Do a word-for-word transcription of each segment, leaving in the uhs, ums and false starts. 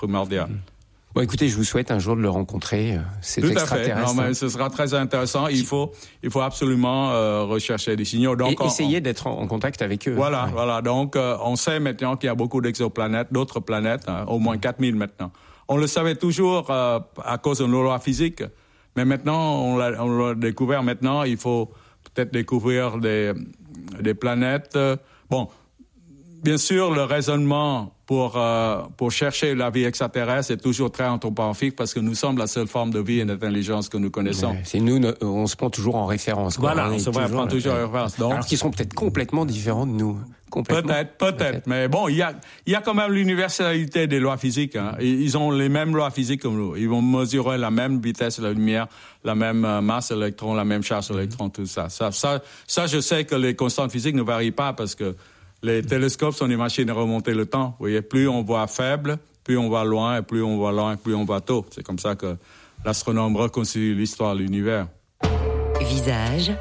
primordial. Mmh. Bon, écoutez, je vous souhaite un jour de le rencontrer. C'est extraterrestre. Tout à fait. Non, mais ce sera très intéressant. Il faut, il faut absolument euh, rechercher des signaux. Donc, et on, essayer on... d'être en, en contact avec eux. Voilà, ouais. voilà. Donc, euh, on sait maintenant qu'il y a beaucoup d'exoplanètes, d'autres planètes, hein, au moins quatre mille maintenant. On le savait toujours euh, à cause de nos lois physiques, mais maintenant, on l'a, on l'a découvert. Maintenant, il faut peut-être découvrir des, des planètes. Euh, bon, bien sûr, le raisonnement pour euh, pour chercher la vie extraterrestre est toujours très anthropomorphique parce que nous sommes la seule forme de vie et d'intelligence que nous connaissons. Ouais, c'est nous, on se prend toujours en référence. Quoi. Voilà, on, on se toujours, prend toujours en référence. Donc, alors qu'ils sont peut-être complètement différents de nous. Peut-être, peut-être, peut-être. Mais bon, il y a, il y a quand même l'universalité des lois physiques. Hein. Ils ont les mêmes lois physiques que nous. Ils vont mesurer la même vitesse de la lumière, la même masse d'électrons, la même charge d'électrons, tout ça. Ça, ça, ça, je sais que les constantes physiques ne varient pas parce que les télescopes sont des machines à remonter le temps. Vous voyez, plus on voit faible, plus on voit loin, et plus on voit loin, plus on voit tôt. C'est comme ça que l'astronome reconstitue l'histoire de l'univers. Visage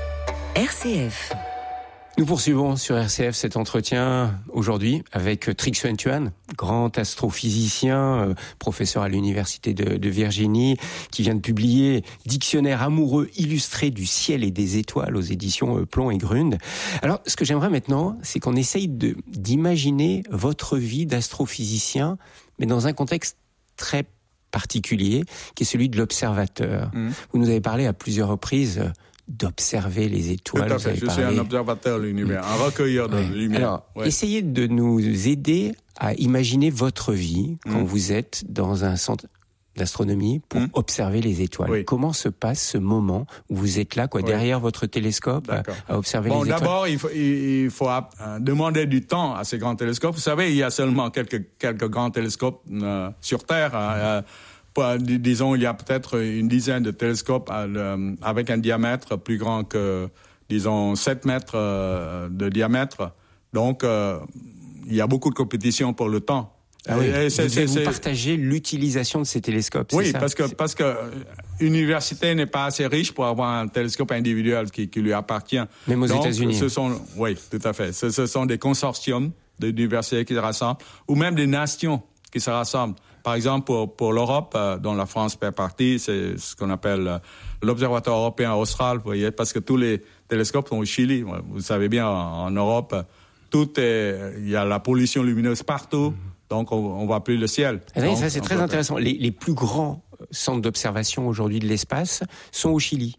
R C F. Nous poursuivons sur R C F cet entretien aujourd'hui avec Trix Wentuan, grand astrophysicien, euh, professeur à l'université de, de Virginie, qui vient de publier Dictionnaire amoureux illustré du ciel et des étoiles aux éditions euh, Plomb et Grund. Alors, ce que j'aimerais maintenant, c'est qu'on essaye de, d'imaginer votre vie d'astrophysicien, mais dans un contexte très particulier, qui est celui de l'observateur. Mmh. Vous nous avez parlé à plusieurs reprises euh, d'observer les étoiles. Tout à fait, je parlé. suis un observateur de l'univers, un recueilleur de ouais. lumière. Alors, ouais. essayez de nous aider à imaginer votre vie quand mmh. vous êtes dans un centre d'astronomie pour mmh. observer les étoiles. Oui. Comment se passe ce moment où vous êtes là, quoi, oui. derrière votre télescope, à, à observer bon, les étoiles? Bon, d'abord, il faut, il faut euh, demander du temps à ces grands télescopes. Vous savez, il y a seulement quelques, quelques grands télescopes euh, sur Terre. Euh, Disons, il y a peut-être une dizaine de télescopes euh, avec un diamètre plus grand que, disons, sept mètres euh, de diamètre. Donc, euh, il y a beaucoup de compétition pour le temps. Ah oui. Et c'est, vous devez c'est, vous partager l'utilisation de ces télescopes, oui, c'est ça? parce que, parce que l'université n'est pas assez riche pour avoir un télescope individuel qui, qui lui appartient. Même aux Donc, États-Unis. Ce sont, oui, tout à fait. Ce, ce sont des consortiums d'universités qui se rassemblent, ou même des nations qui se rassemblent. Par exemple, pour, pour l'Europe, euh, dont la France fait partie, c'est ce qu'on appelle euh, l'Observatoire européen austral, vous voyez, parce que tous les télescopes sont au Chili. Vous savez bien, en, en Europe, tout est, il y a la pollution lumineuse partout, donc on ne voit plus le ciel. Et là, donc, ça, c'est très intéressant. Les, les plus grands centres d'observation aujourd'hui de l'espace sont au Chili.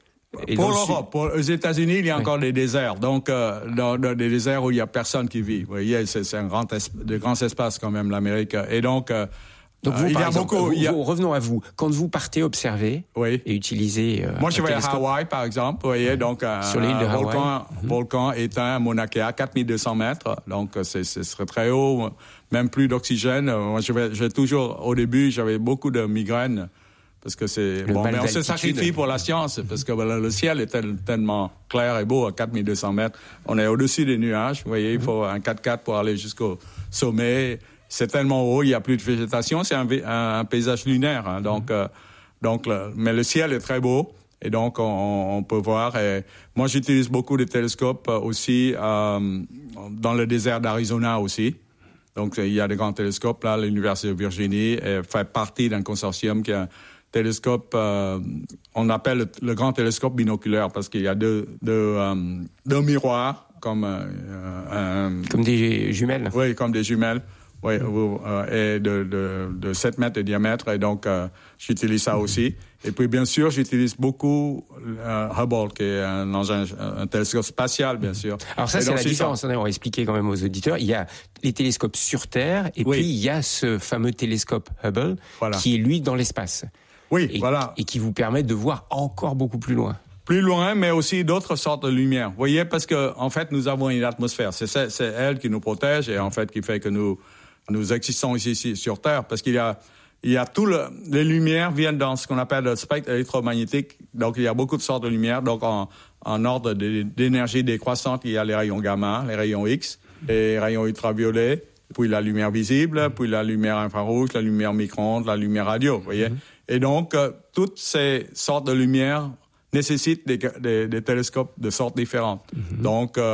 Et pour l'Europe, pour aux États-Unis, il y a encore ouais. des déserts, donc euh, dans, dans des déserts où il y a personne qui vit. Vous voyez, c'est, c'est un grand es- de grands espaces quand même, l'Amérique. Et donc, euh, donc vous, euh, il y a exemple, beaucoup. Vous, il y a... vous, revenons à vous. Quand vous partez observer oui. et utiliser, euh, moi je vais à Hawaï, par exemple. Vous voyez, donc un, sur l'île de un Hawaï. volcan, mm-hmm. volcan éteint à Mauna Kea, quatre mille deux cents mètres. Donc c'est, ce serait très haut, même plus d'oxygène. Moi, je vais, je vais toujours au début, j'avais beaucoup de migraines. Parce que c'est le bon, mais on se sacrifie pour la science, parce que ben, le ciel est tel, tellement clair et beau à quatre mille deux cents mètres. On est au-dessus des nuages. Vous voyez, il faut un quatre-quatre pour aller jusqu'au sommet. C'est tellement haut, il n'y a plus de végétation. C'est un, un, un paysage lunaire. Hein, donc, euh, donc, le, mais le ciel est très beau. Et donc, on, on peut voir. Et moi, j'utilise beaucoup de télescopes aussi euh, dans le désert d'Arizona aussi. Donc, il y a des grands télescopes. Là, l'Université de Virginie fait partie d'un consortium qui a télescope, euh, on appelle le, le grand télescope binoculaire parce qu'il y a deux, deux, euh, deux miroirs comme euh, euh, comme des jumelles. Oui, comme des jumelles. Oui, euh, et de, de, de sept mètres de diamètre. Et donc, euh, j'utilise ça aussi. Et puis, bien sûr, j'utilise beaucoup euh, Hubble, qui est un engin, un télescope spatial, bien sûr. Alors ça, et c'est donc, la c'est différence. Ça. On va expliquer quand même aux auditeurs. Il y a les télescopes sur Terre, et oui. puis il y a ce fameux télescope Hubble, voilà. qui est, lui, dans l'espace. Oui, et, voilà. Et qui vous permet de voir encore beaucoup plus loin. Plus loin, mais aussi d'autres sortes de lumière. Vous voyez, parce que en fait, nous avons une atmosphère. C'est, c'est elle qui nous protège et en fait qui fait que nous nous existons ici, ici sur Terre. Parce qu'il y a il y a tout le les lumières viennent dans ce qu'on appelle le spectre électromagnétique. Donc il y a beaucoup de sortes de lumière. Donc en en ordre d'énergie décroissante, il y a les rayons gamma, les rayons X, les rayons ultraviolets, puis la lumière visible, puis la lumière infrarouge, la lumière micro-ondes, la lumière radio. Vous voyez. Mm-hmm. Et donc, euh, toutes ces sortes de lumière nécessitent des, des, des télescopes de sortes différentes. Mm-hmm. Donc, euh,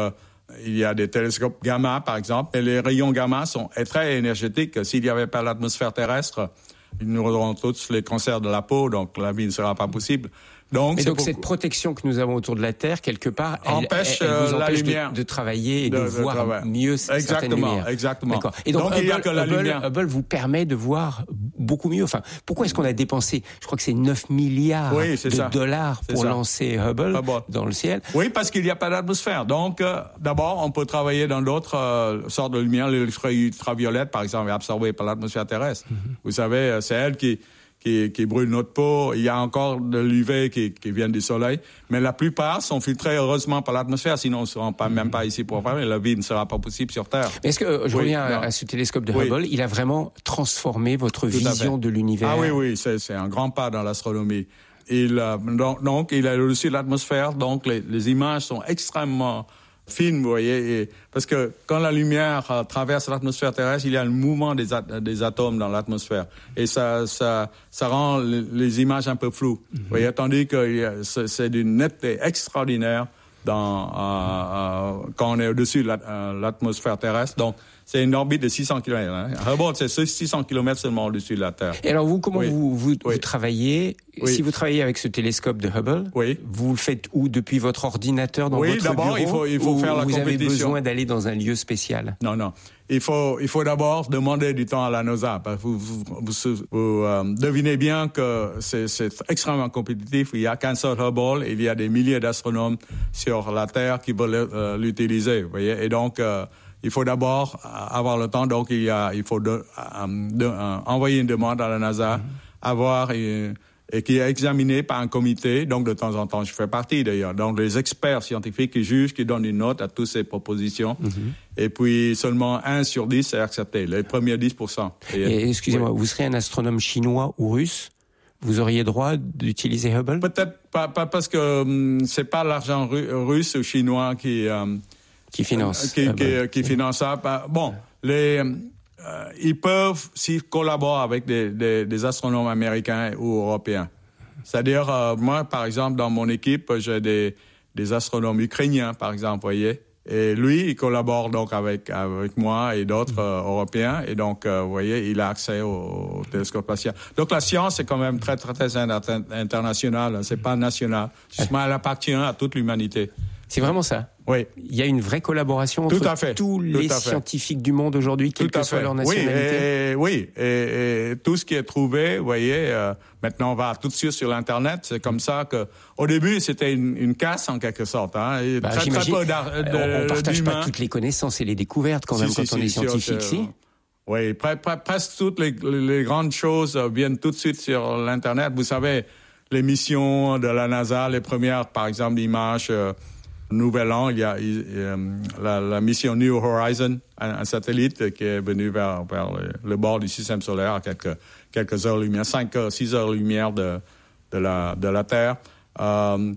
Il y a des télescopes gamma, par exemple, et les rayons gamma sont très énergétiques. S'il n'y avait pas l'atmosphère terrestre, nous aurons tous les cancers de la peau, donc la vie ne sera pas possible. Donc, et donc pour... cette protection que nous avons autour de la Terre, quelque part, elle empêche, elle, elle vous euh, empêche la lumière de, de travailler et de, de, de voir travail. mieux certaines exactement, lumières. Exactement, D'accord. Et donc, donc Hubble, il y a que la Hubble, lumière. Hubble vous permet de voir beaucoup mieux. Enfin, pourquoi est-ce qu'on a dépensé, je crois que c'est neuf milliards oui, de ça. dollars pour lancer Hubble, Hubble dans le ciel? Oui, parce qu'il n'y a pas d'atmosphère. Donc, euh, d'abord, on peut travailler dans d'autres euh, sortes de lumière. L'ultraviolette, par exemple, est absorbée par l'atmosphère terrestre. Mm-hmm. Vous savez, c'est elle qui... Qui, qui brûle notre peau. Il y a encore de l'U V qui, qui vient du soleil, mais la plupart sont filtrés heureusement par l'atmosphère, sinon on ne sera pas, même pas ici pour faire, et la vie ne sera pas possible sur Terre. Mais est-ce que, je oui, reviens à, à ce télescope de Hubble, oui. il a vraiment transformé votre Tout vision de l'univers? Ah oui, oui, c'est, c'est un grand pas dans l'astronomie. Il, euh, donc, donc, il a au-dessus de l'atmosphère, donc les, les images sont extrêmement fine, vous voyez, et, parce que quand la lumière euh, traverse l'atmosphère terrestre, il y a le mouvement des, at- des atomes dans l'atmosphère, et ça, ça, ça rend les, les images un peu floues. Mm-hmm. Vous voyez, tandis que c'est, c'est d'une netteté extraordinaire dans, euh, euh, quand on est au-dessus de la, euh, l'atmosphère terrestre. Donc, c'est une orbite de six cents kilomètres. Hein. Hubble, c'est six cents kilomètres seulement au-dessus de la Terre. Et alors, vous, comment oui. vous, vous, oui. vous travaillez? Oui. Si vous travaillez avec ce télescope de Hubble, oui. vous le faites où? Depuis votre ordinateur dans oui, votre d'abord, bureau? il faut, il faut faire la vous compétition. Vous avez besoin d'aller dans un lieu spécial? Non, non. Il faut, il faut d'abord demander du temps à la NASA. Vous, vous, vous, vous euh, devinez bien que c'est, c'est extrêmement compétitif. Il n'y a qu'un seul Hubble. Il y a des milliers d'astronomes sur la Terre qui veulent euh, l'utiliser. Vous voyez. Et donc, euh, il faut d'abord avoir le temps. Donc, il, y a, il faut de, euh, de, euh, envoyer une demande à la NASA, mm-hmm. avoir une, et qui est examiné par un comité. Donc, de temps en temps, je fais partie d'ailleurs. Donc, les experts scientifiques qui jugent, qui donnent une note à toutes ces propositions. Mm-hmm. Et puis, seulement un sur dix est accepté, les premiers dix pour cent. Et, et excusez-moi, oui. Vous serez un astronome chinois ou russe? Vous auriez droit d'utiliser Hubble? Peut-être pas, pas parce que hum, c'est pas l'argent ru- russe ou chinois qui... Hum, qui finance. Qui, qui, qui finance ça. Bon, les... Euh, ils peuvent, s'ils collaborent avec des, des, des astronomes américains ou européens. C'est-à-dire, euh, moi, par exemple, dans mon équipe, j'ai des, des astronomes ukrainiens, par exemple, vous voyez. Et lui, il collabore donc avec, avec moi et d'autres euh, Européens. Et donc, euh, vous voyez, il a accès au, au télescope spatial. Donc, la science est quand même très, très, très internationale. C'est pas national. Justement, elle appartient à toute l'humanité. C'est vraiment ça? Oui. Il y a une vraie collaboration entre tout à fait. tous les tout scientifiques du monde aujourd'hui, quelle que soit leur nationalité? Oui, et, oui. Et, et tout ce qui est trouvé, vous voyez, euh, maintenant on va tout de suite sur l'Internet. C'est comme ça que, au début, c'était une, une casse en quelque sorte. Hein, et bah, très, très peu d'art, de, on ne partage pas toutes les connaissances et les découvertes quand même si, quand si, on si, est scientifique, si. si? Oui, pre, pre, presque toutes les, les grandes choses viennent tout de suite sur l'Internet. Vous savez, les missions de la NASA, les premières, par exemple, images... Euh, Nouvel An, il y a euh, la, la mission New Horizon, un, un satellite qui est venu vers, vers le, le bord du système solaire à quelques, quelques heures-lumière, cinq, six heures-lumière de, de, la, de la Terre. Euh,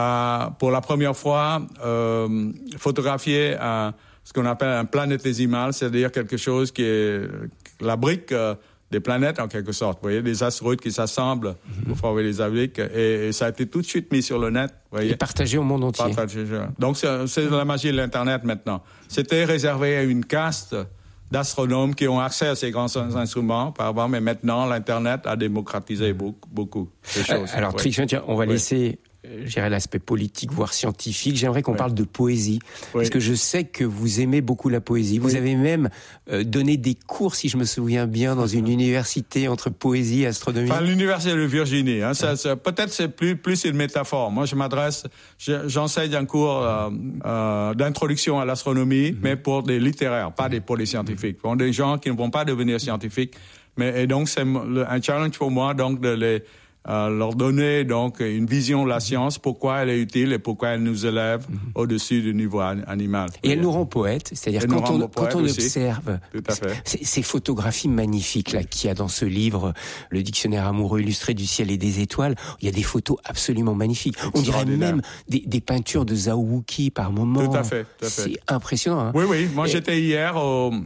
à, pour la première fois, euh, photographier un, ce qu'on appelle un planétésimal, c'est-à-dire quelque chose qui est la brique euh, des planètes, en quelque sorte. Vous voyez, des astéroïdes qui s'assemblent mm-hmm. pour former les abriques. Et, et ça a été tout de suite mis sur le net. Vous voyez. Et partagé au monde entier. Partagé. Donc, c'est, c'est la magie de l'Internet maintenant. C'était réservé à une caste d'astronomes qui ont accès à ces grands instruments, par exemple, mais maintenant, l'Internet a démocratisé beaucoup, beaucoup de choses. Euh, alors, oui. Trix, on va oui. laisser... je dirais l'aspect politique, voire scientifique. J'aimerais qu'on oui. parle de poésie, oui. parce que je sais que vous aimez beaucoup la poésie. Vous oui. avez même euh, donné des cours, si je me souviens bien, dans une université entre poésie et astronomie. Enfin, l'université de Virginie. Hein, ça, ça, peut-être c'est plus plus une métaphore. Moi, je m'adresse, je, j'enseigne un cours euh, euh, d'introduction à l'astronomie, mm-hmm. mais pour des littéraires, pas des, pour des scientifiques. Pour des gens qui ne vont pas devenir scientifiques. Mais et donc c'est un challenge pour moi, donc de les Euh, leur donner donc une vision de la science, pourquoi elle est utile et pourquoi elle nous élève mm-hmm. au-dessus du niveau an- animal. Et elle nous rend poètes, c'est-à-dire quand on, quand on observe ces, ces photographies magnifiques là qu'il y a dans ce livre, le dictionnaire amoureux illustré du ciel et des étoiles, il y a des photos absolument magnifiques. On dirait même des, des peintures de Zhao Wuqi par moment. Tout à fait. Tout à fait. C'est impressionnant. Hein. Oui, oui. Moi, et... j'étais hier au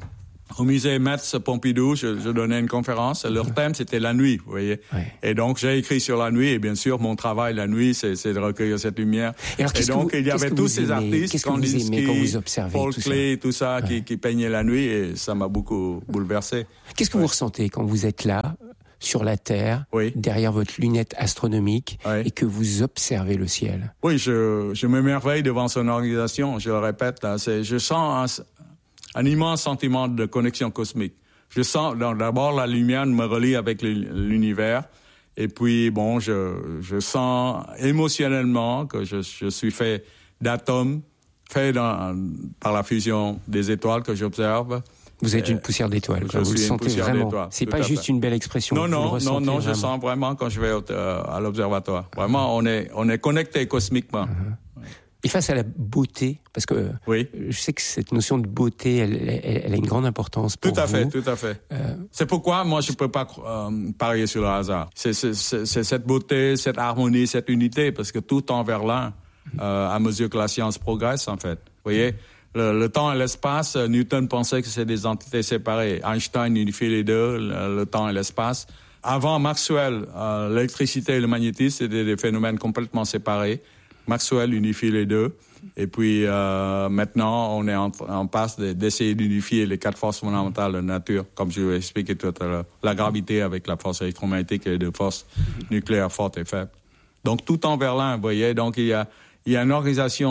au musée Metz Pompidou, je, je donnais une conférence. Leur thème, c'était la nuit, vous voyez. Ouais. Et donc, j'ai écrit sur la nuit. Et bien sûr, mon travail la nuit, c'est, c'est de recueillir cette lumière. Et, alors, et donc, vous, il y avait tous ces artistes, Kandinsky, Paul tout Klee, ça. tout ça, ouais. qui, qui peignaient la nuit. Et ça m'a beaucoup bouleversé. Qu'est-ce que ouais. vous ressentez quand vous êtes là, sur la Terre, oui. derrière votre lunette astronomique, oui. et que vous observez le ciel? Oui, je, je m'émerveille devant son organisation. Je le répète, là, c'est, je sens un, un immense sentiment de connexion cosmique. Je sens, d'abord, la lumière me relie avec l'univers. Et puis, bon, je, je sens émotionnellement que je, je suis fait d'atomes, fait dans, par la fusion des étoiles que j'observe. Vous êtes une poussière d'étoiles, vous le sentez vraiment. C'est pas juste une belle expression. Non, non, non, non, je sens vraiment quand je vais au, euh, à l'observatoire. Vraiment, on est, on est connecté cosmiquement. Uh-huh. Et face à la beauté, parce que oui. je sais que cette notion de beauté, elle, elle, elle a une grande importance pour vous. Tout à fait, tout à fait. Euh... C'est pourquoi moi je peux pas euh, parier sur le hasard. C'est, c'est, c'est, c'est cette beauté, cette harmonie, cette unité, parce que tout tend vers l'un, euh, à mesure que la science progresse, en fait. Vous voyez, le, le temps et l'espace, Newton pensait que c'est des entités séparées. Einstein unifie les deux, le, le temps et l'espace. Avant Maxwell, euh, l'électricité et le magnétisme, c'était des phénomènes complètement séparés. Maxwell unifie les deux. Et puis euh, maintenant, on est en, en passe de, d'essayer d'unifier les quatre forces fondamentales de la nature, comme je l'ai expliqué tout à l'heure. La gravité avec la force électromagnétique et les deux forces nucléaires fortes et faibles. Donc tout en vers l'un, vous voyez. Donc il y a, il y a une organisation